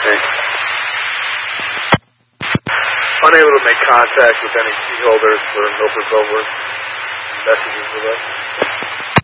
Okay. Unable to make contact with any key holders for Milford Covert messages with us.